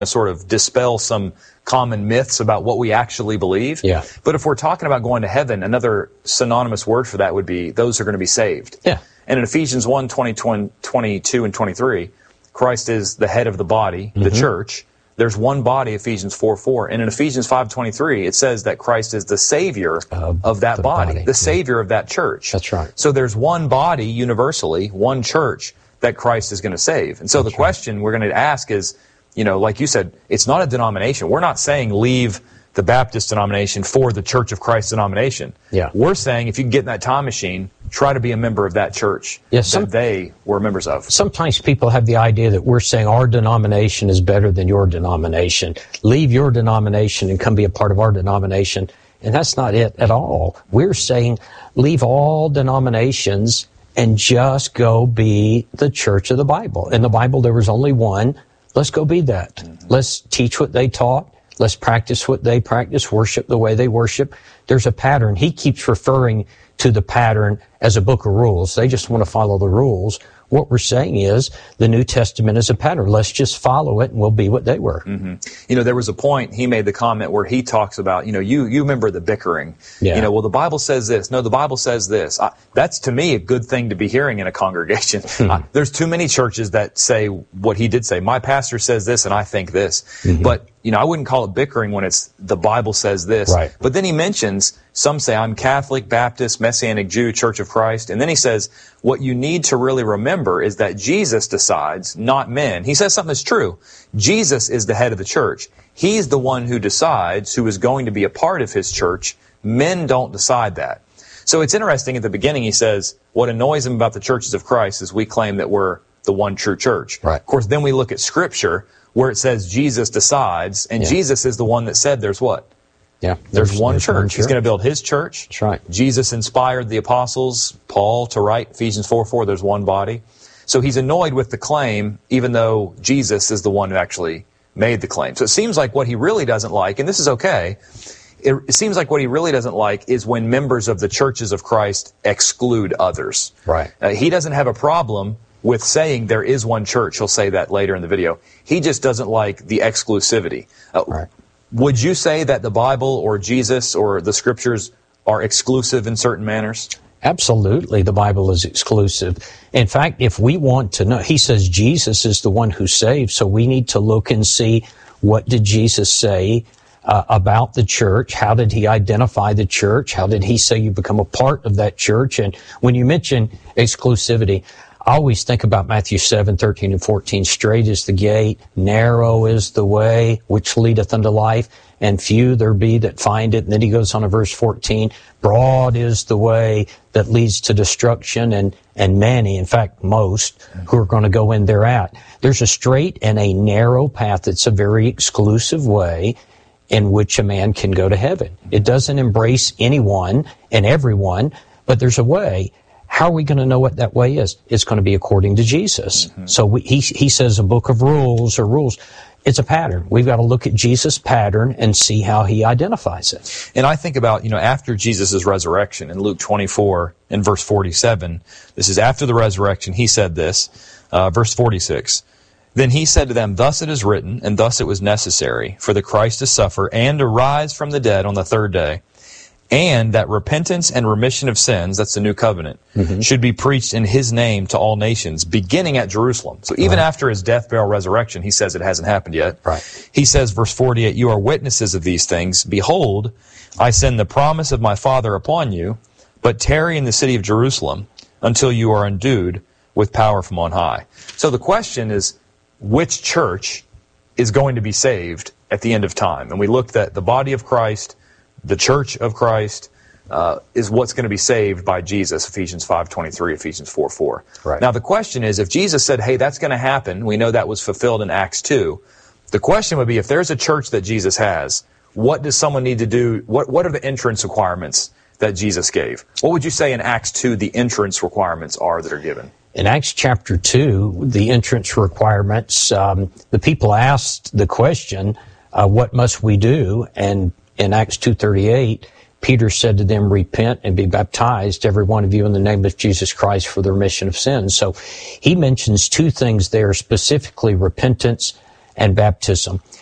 sort of dispel some common myths about what we actually believe. Yeah. But if we're talking about going to heaven, another synonymous word for that would be those who are going to be saved. Yeah. And in Ephesians 1, 22 and 23, Christ is the head of the body, the church. There's one body, Ephesians 4:4. And in Ephesians 5:23, it says that Christ is the Savior of that body, the Savior of that church. That's right. So there's one body universally, one church that Christ is going to save. And so the question we're going to ask is, like you said, it's not a denomination. We're not saying leave the Baptist denomination for the Church of Christ denomination. Yeah. We're saying if you can get in that time machine, try to be a member of that church that they were members of. Sometimes people have the idea that we're saying our denomination is better than your denomination. Leave your denomination and come be a part of our denomination. And that's not it at all. We're saying leave all denominations and just go be the church of the Bible. In the Bible, there was only one. Let's go be that. Let's teach what they taught. Let's practice what they practice, worship the way they worship. There's a pattern. He keeps referring to the pattern as a book of rules. They just want to follow the rules. What we're saying is the New Testament is a pattern. Let's just follow it and we'll be what they were. There was a point, he made the comment where he talks about, you remember the bickering. Yeah. Well, the Bible says this. No, the Bible says this. That's, to me, a good thing to be hearing in a congregation. There's too many churches that say what he did say. My pastor says this and I think this. But, I wouldn't call it bickering when it's the Bible says this. Right. But then he mentions, some say, I'm Catholic, Baptist, Messianic Jew, Church of Christ. And then he says, what you need to really remember is that Jesus decides, not men. He says something that's true. Jesus is the head of the church. He's the one who decides who is going to be a part of his church. Men don't decide that. So it's interesting, at the beginning he says, what annoys him about the churches of Christ is we claim that we're the one true church. Right. Of course, then we look at Scripture where it says Jesus decides, and Jesus is the one that said there's what? Yeah, there's one church. He's going to build his church. That's right. Jesus inspired the apostles, Paul, to write Ephesians 4:4, there's one body. So he's annoyed with the claim, even though Jesus is the one who actually made the claim. So it seems like what he really doesn't like, and this is okay, it seems like what he really doesn't like is when members of the churches of Christ exclude others. Right. He doesn't have a problem with saying there is one church. He'll say that later in the video. He just doesn't like the exclusivity. Right. Would you say that the Bible or Jesus or the Scriptures are exclusive in certain manners? Absolutely, the Bible is exclusive. In fact, if we want to know, he says Jesus is the one who saves, so we need to look and see what did Jesus say about the church. How did he identify the church? How did he say you become a part of that church? And when you mention exclusivity, I always think about Matthew 7:13 and 14. Straight is the gate, narrow is the way which leadeth unto life, and few there be that find it. And then he goes on to verse 14. Broad is the way that leads to destruction, and many, in fact most, who are going to go in thereat. There's a straight and a narrow path. It's a very exclusive way in which a man can go to heaven. It doesn't embrace anyone and everyone, but there's a way. How are we going to know what that way is? It's going to be according to Jesus. So he says a book of rules or rules. It's a pattern. We've got to look at Jesus' pattern and see how he identifies it. And I think about, after Jesus' resurrection in Luke 24 and verse 47, this is after the resurrection, he said this, verse 46, Then he said to them, Thus it is written, and thus it was necessary for the Christ to suffer and to rise from the dead on the third day, and that repentance and remission of sins, that's the new covenant, should be preached in his name to all nations, beginning at Jerusalem. So even after his death, burial, resurrection, he says it hasn't happened yet. Right. He says, verse 48, You are witnesses of these things. Behold, I send the promise of my Father upon you, but tarry in the city of Jerusalem until you are endued with power from on high. So the question is, which church is going to be saved at the end of time? And we looked at the body of Christ, the church of Christ is what's going to be saved by Jesus, Ephesians 5:23, Ephesians 4:4. Right. Now the question is, if Jesus said, hey, that's going to happen, we know that was fulfilled in Acts 2. The question would be, if there's a church that Jesus has, what does someone need to do? What are the entrance requirements that Jesus gave? What would you say in Acts 2 the entrance requirements are that are given? In Acts chapter 2, the entrance requirements, the people asked the question, what must we do? And in Acts 2:38, Peter said to them, Repent and be baptized, every one of you, in the name of Jesus Christ for the remission of sins. So he mentions two things there, specifically repentance and baptism.